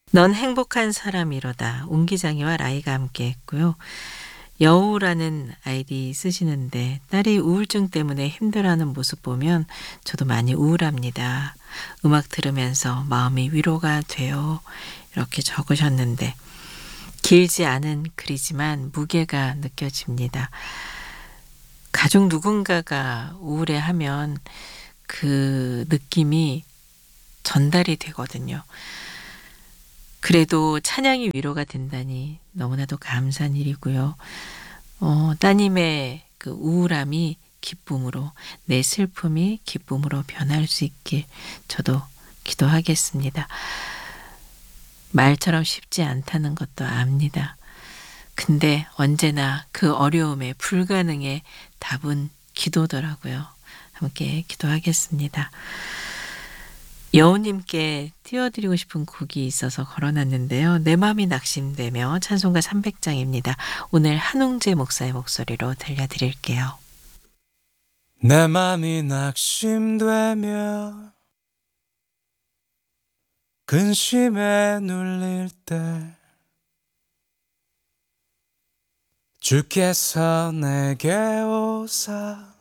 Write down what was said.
넌 행복한 사람이로다. 웅기장이와 라이가 함께 했고요. 여우라는 아이디 쓰시는데 딸이 우울증 때문에 힘들어하는 모습 보면 저도 많이 우울합니다. 음악 들으면서 마음이 위로가 돼요. 이렇게 적으셨는데 길지 않은 글이지만 무게가 느껴집니다. 가족 누군가가 우울해하면 그 느낌이 전달이 되거든요. 그래도 찬양이 위로가 된다니 너무나도 감사한 일이고요. 따님의 그 우울함이 기쁨으로, 내 슬픔이 기쁨으로 변할 수 있길 저도 기도하겠습니다. 말처럼 쉽지 않다는 것도 압니다. 근데 언제나 그 어려움에 불가능의 답은 기도더라고요. 함께 기도하겠습니다. 여우님께 띄워드리고 싶은 곡이 있어서 걸어놨는데요. 내 마음이 낙심되며 찬송가 300장입니다. 오늘 한웅재 목사의 목소리로 들려드릴게요. 내 맘이 낙심되며 근심에 눌릴 때 주께서 내게 오사